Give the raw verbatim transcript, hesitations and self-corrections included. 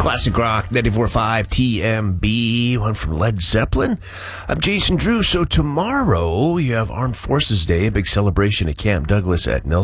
Classic Rock, ninety-four point five T M B, one from Led Zeppelin. I'm Jason Drew. So tomorrow you have Armed Forces Day, a big celebration at Camp Douglas at Nelson.